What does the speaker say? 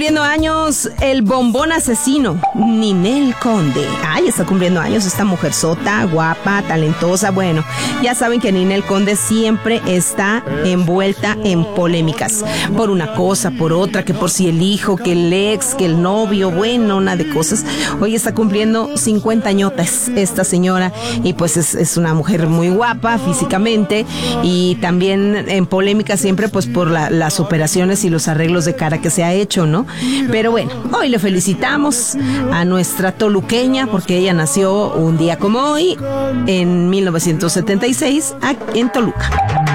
Cumpliendo años el bombón asesino, Ninel Conde. Ay, está cumpliendo años esta mujer sota, guapa, talentosa. Bueno, ya saben que Ninel Conde siempre está envuelta en polémicas. Por una cosa, por otra, que por si el hijo, que el ex, que el novio, bueno, una de cosas. Hoy está cumpliendo 50 añotas esta señora y pues es una mujer muy guapa físicamente y también en polémica siempre pues por las operaciones y los arreglos de cara que se ha hecho, ¿no? Pero bueno, hoy le felicitamos a nuestra toluqueña porque ella nació un día como hoy, en 1976, en Toluca.